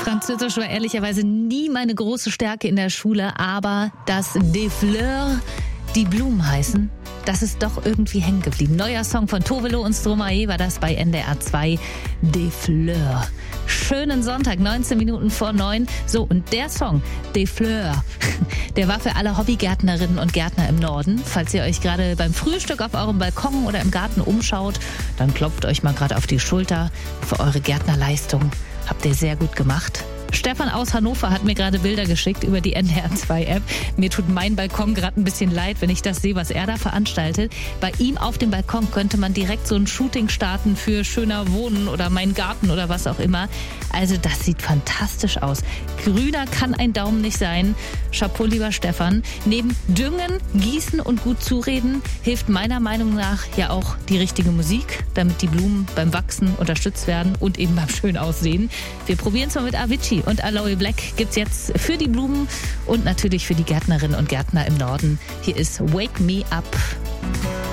Französisch war ehrlicherweise nie meine große Stärke in der Schule, aber das Des Fleurs, die Blumen heißen, das ist doch irgendwie hängen geblieben. Neuer Song von Tovelo und Stromae war das bei NDR 2, Des Fleurs. Schönen Sonntag, 19 Minuten vor 9. So, und der Song, Des Fleurs, der war für alle Hobbygärtnerinnen und Gärtner im Norden. Falls ihr euch gerade beim Frühstück auf eurem Balkon oder im Garten umschaut, dann klopft euch mal gerade auf die Schulter für eure Gärtnerleistung. Habt ihr sehr gut gemacht. Stefan aus Hannover hat mir gerade Bilder geschickt über die NDR 2 App. Mir tut mein Balkon gerade ein bisschen leid, wenn ich das sehe, was er da veranstaltet. Bei ihm auf dem Balkon könnte man direkt so ein Shooting starten für schöner Wohnen oder mein Garten oder was auch immer. Also das sieht fantastisch aus. Grüner kann ein Daumen nicht sein. Chapeau, lieber Stefan. Neben Düngen, Gießen und gut zureden hilft meiner Meinung nach ja auch die richtige Musik, damit die Blumen beim Wachsen unterstützt werden und eben beim schön Aussehen. Wir probieren es mal mit Avicii und Aloe Black gibt's jetzt für die Blumen und natürlich für die Gärtnerinnen und Gärtner im Norden. Hier ist Wake Me Up.